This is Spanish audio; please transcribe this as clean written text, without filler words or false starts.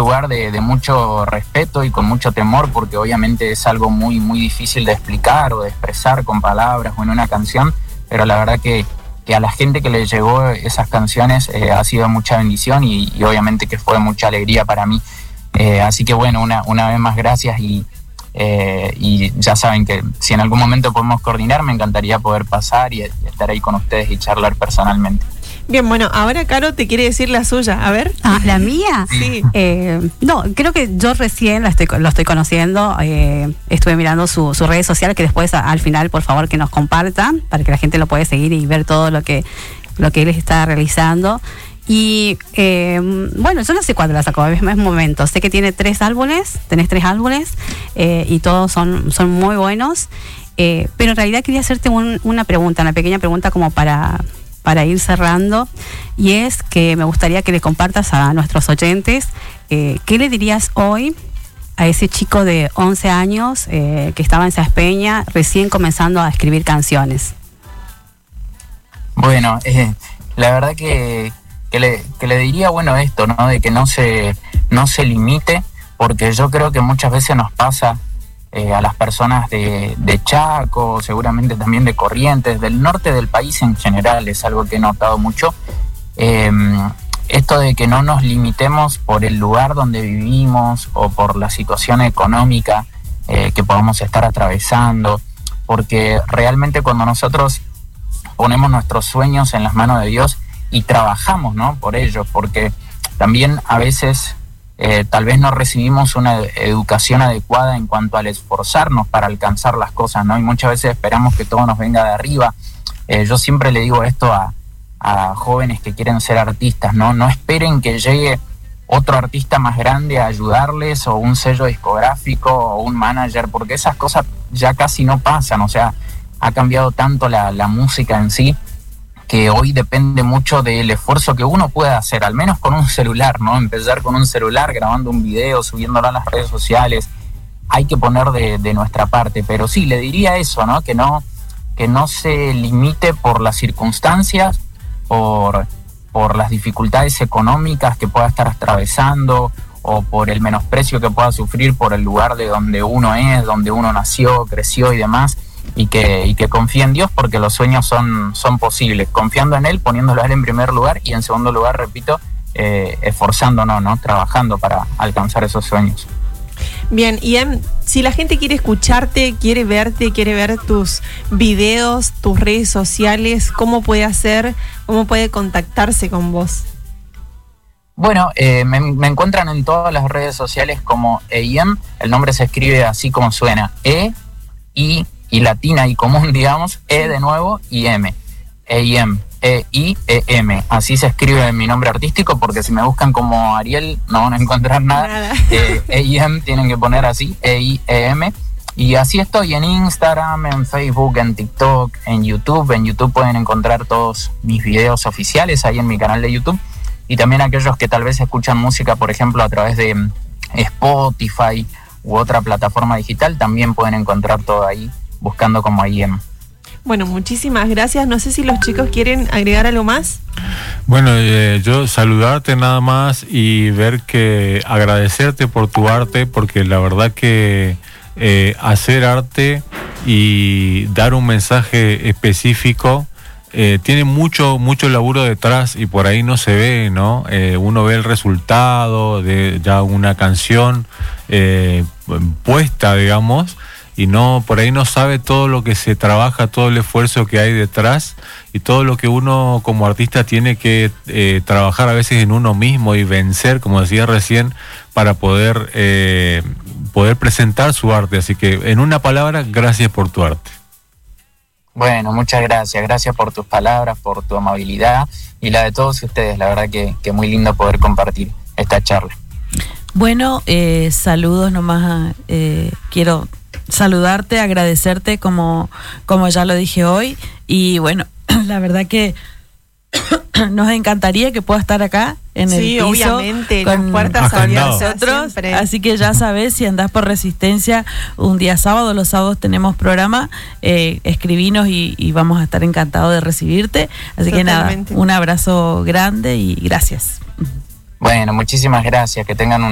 lugar de mucho respeto y con mucho temor, porque obviamente es algo muy, muy difícil de explicar o de expresar con palabras o en una canción, pero la verdad que a la gente que le llegó esas canciones ha sido mucha bendición y obviamente que fue mucha alegría para mí. Así que bueno, una vez más gracias y ya saben que si en algún momento podemos coordinar, me encantaría poder pasar y estar ahí con ustedes y charlar personalmente. Bien, bueno, ahora Caro te quiere decir la suya, a ver. Ah, ¿la mía? Sí. No, creo que yo recién lo estoy conociendo, estuve mirando sus redes sociales, que después al final, por favor, que nos compartan, para que la gente lo pueda seguir y ver todo lo que él está realizando. Y bueno, yo no sé cuándo la sacó, es momento. Sé que tenés 3 álbumes, y todos son muy buenos, pero en realidad quería hacerte una pequeña pregunta como para ir cerrando, y es que me gustaría que le compartas a nuestros oyentes qué le dirías hoy a ese chico de 11 años que estaba en Saspeña recién comenzando a escribir canciones. Bueno, la verdad que le diría, bueno, esto, ¿no? De que no se limite, porque yo creo que muchas veces nos pasa a las personas de Chaco, seguramente también de Corrientes, del norte del país en general, es algo que he notado mucho, esto de que no nos limitemos por el lugar donde vivimos o por la situación económica que podamos estar atravesando, porque realmente cuando nosotros ponemos nuestros sueños en las manos de Dios y trabajamos, ¿no?, por ellos, porque también a veces tal vez no recibimos una educación adecuada en cuanto al esforzarnos para alcanzar las cosas, ¿no? Y muchas veces esperamos que todo nos venga de arriba. Yo siempre le digo esto a jóvenes que quieren ser artistas, ¿no? No esperen que llegue otro artista más grande a ayudarles, o un sello discográfico, o un manager, porque esas cosas ya casi no pasan. O sea, ha cambiado tanto la música en sí, que hoy depende mucho del esfuerzo que uno pueda hacer, al menos con un celular, ¿no? Empezar con un celular, grabando un video, subiéndolo a las redes sociales. Hay que poner de nuestra parte, pero sí, le diría eso, ¿no? Que no se limite por las circunstancias, por las dificultades económicas que pueda estar atravesando, o por el menosprecio que pueda sufrir por el lugar de donde uno es, donde uno nació, creció y demás. Y que confíe en Dios, porque los sueños son posibles, confiando en Él, poniéndolo a Él en primer lugar, y en segundo lugar, repito, esforzándonos, ¿no? Trabajando para alcanzar esos sueños. Bien, y si la gente quiere escucharte, quiere verte, quiere ver tus videos, tus redes sociales, ¿cómo puede hacer? ¿Cómo puede contactarse con vos? Bueno, me encuentran en todas las redes sociales como EIEM. El nombre se escribe así como suena, E-I y latina y común, digamos, de nuevo y M. EIEM, E-I-E-M. Así se escribe mi nombre artístico, porque si me buscan como Ariel no van a encontrar nada. EIEM tienen que poner así, E-I-E-M. Y así estoy en Instagram, en Facebook, en TikTok, en YouTube. En YouTube pueden encontrar todos mis videos oficiales ahí en mi canal de YouTube. Y también aquellos que tal vez escuchan música, por ejemplo, a través de Spotify u otra plataforma digital, también pueden encontrar todo ahí, buscando como EIEM. Bueno, muchísimas gracias. No sé si los chicos quieren agregar algo más. Bueno, yo saludarte nada más y agradecerte por tu arte, porque la verdad que hacer arte y dar un mensaje específico tiene mucho laburo detrás, y por ahí no se ve, ¿no? Uno ve el resultado de ya una canción puesta, digamos, y por ahí no sabe todo lo que se trabaja, todo el esfuerzo que hay detrás, y todo lo que uno como artista tiene que trabajar a veces en uno mismo y vencer, como decía recién, para poder presentar su arte. Así que, en una palabra, gracias por tu arte. Bueno, muchas gracias. Gracias por tus palabras, por tu amabilidad y la de todos ustedes. La verdad que muy lindo poder compartir esta charla. Bueno, saludos nomás. Quiero saludarte, agradecerte como ya lo dije hoy, y bueno, la verdad que nos encantaría que pueda estar acá en el piso. Sí, obviamente, las puertas abiertas nosotros, siempre. Así que ya sabes, si andás por Resistencia un día sábado, los sábados tenemos programa, escribinos y vamos a estar encantados de recibirte. Así Totalmente. Que nada, un abrazo grande y gracias. Bueno, muchísimas gracias, que tengan un